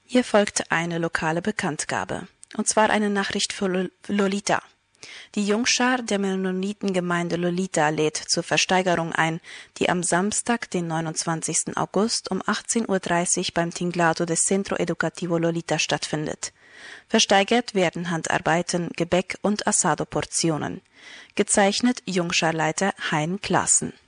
Hier folgt eine lokale Bekanntgabe, und zwar eine Nachricht für Lolita. Die Jungschar der Mennonitengemeinde Lolita lädt zur Versteigerung ein, die am Samstag, den 29. August um 18:30 Uhr beim Tinglado des Centro Educativo Lolita stattfindet. Versteigert werden Handarbeiten, Gebäck und Asado-Portionen. Gezeichnet Jungscharleiter Hein Klaassen.